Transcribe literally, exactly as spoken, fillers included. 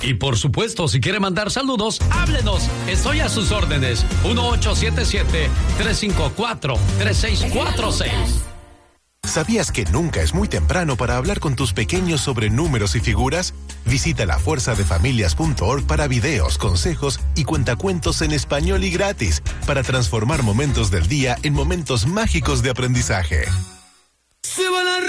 Y por supuesto, si quiere mandar saludos, háblenos. Estoy a sus órdenes. uno ocho siete siete, tres cinco cuatro, tres seis cuatro seis. ¿Sabías que nunca es muy temprano para hablar con tus pequeños sobre números y figuras? Visita la fuerza de familias punto org para videos, consejos y cuentacuentos en español y gratis para transformar momentos del día en momentos mágicos de aprendizaje. Se va la